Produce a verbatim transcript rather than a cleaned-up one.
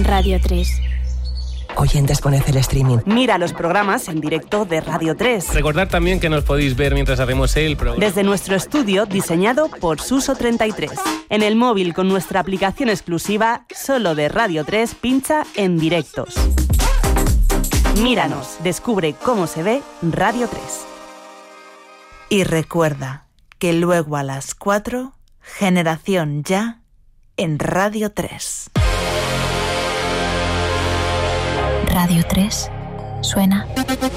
Radio tres. Oyentes, poned el streaming. Mira los programas en directo de Radio tres. Recordad también que nos podéis ver mientras hacemos el programa. Desde nuestro estudio diseñado por Suso treinta y tres. En el móvil con nuestra aplicación exclusiva solo de Radio tres, pincha en directos. Míranos, descubre cómo se ve Radio tres. Y recuerda que luego a las cuatro, Generación Ya en Radio tres. Radio tres suena